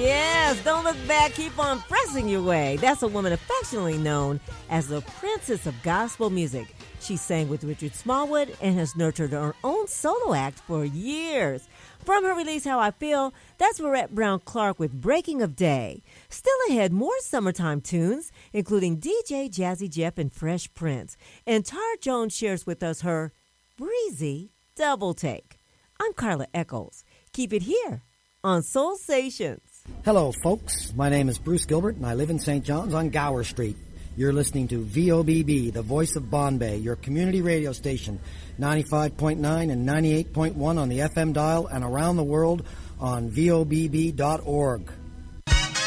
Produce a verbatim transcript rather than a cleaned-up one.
Yes, don't look back, keep on pressing your way. That's a woman affectionately known as the Princess of Gospel Music. She sang with Richard Smallwood and has nurtured her own solo act for years. From her release, How I Feel, that's Marette Brown Clark with Breaking of Day. Still ahead, more summertime tunes, including D J Jazzy Jeff and Fresh Prince. And Tara Jones shares with us her breezy double take. I'm Carla Echols. Keep it here on Soul Stations. Hello, folks. My name is Bruce Gilbert, and I live in Saint John's on Gower Street. You're listening to V O B B, the voice of Bombay, your community radio station, ninety-five point nine and ninety-eight point one on the F M dial and around the world on V O B B dot org.